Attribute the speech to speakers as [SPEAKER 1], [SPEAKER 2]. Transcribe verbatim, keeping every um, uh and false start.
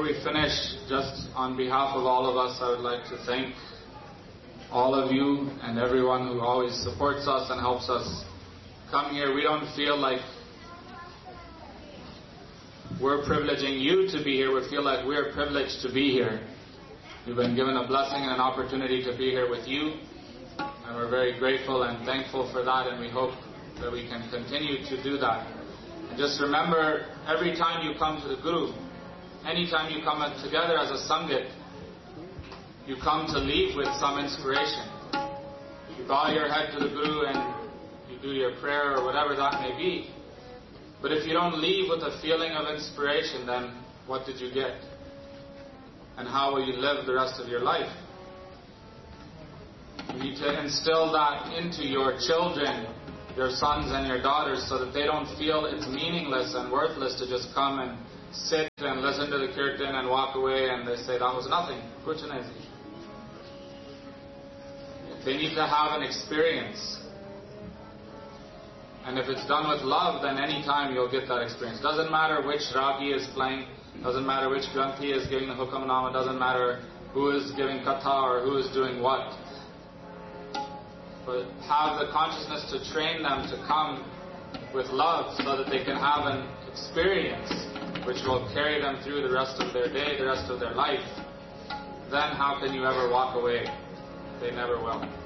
[SPEAKER 1] we finish, just on behalf of all of us, I would like to thank all of you and everyone who always supports us and helps us come here. We don't feel like we're privileging you to be here. We feel like we're privileged to be here. We've been given a blessing and an opportunity to be here with you, and we're very grateful and thankful for that, and we hope that we can continue to do that. And just remember, every time you come to the Guru, anytime you come together as a Sangit, you come to leave with some inspiration. You bow your head to the Guru and you do your prayer or whatever that may be. But if you don't leave with a feeling of inspiration, then what did you get? And how will you live the rest of your life? You need to instill that into your children, your sons and your daughters, so that they don't feel it's meaningless and worthless to just come and sit and listen to the kirtan and walk away and they say, that was nothing. They need to have an experience. And if it's done with love, then any time you'll get that experience. Doesn't matter which ragi is playing, doesn't matter which granthi is giving the hukamnama, doesn't matter who is giving katha or who is doing what. But have the consciousness to train them to come with love so that they can have an experience which will carry them through the rest of their day, the rest of their life. Then how can you ever walk away? They never will.